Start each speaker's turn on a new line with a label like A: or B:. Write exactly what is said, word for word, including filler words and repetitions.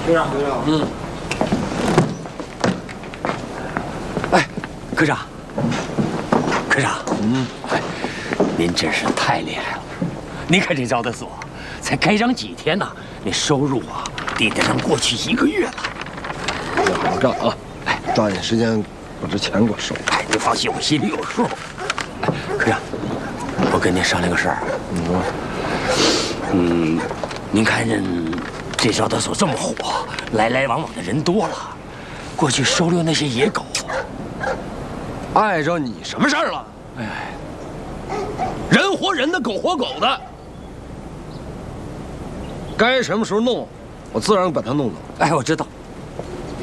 A: 科长，科长，嗯。哎，科长，科长，嗯，哎，您真是太厉害了！您看这招的所，才开张几天呢，那收入啊，抵得上过去一个月了。
B: 有保障啊！哎，抓紧时间把这钱给我收。
A: 哎，你放心，我心里有数。哎，科长，我跟您商量个事儿。嗯，嗯，您看这招的所这么火，来来往往的人多了，过去收留那些野狗，
B: 碍着你什么事儿了？哎，人活人的，狗活狗的，该什么时候弄，我自然把它弄走。
A: 哎，我知道。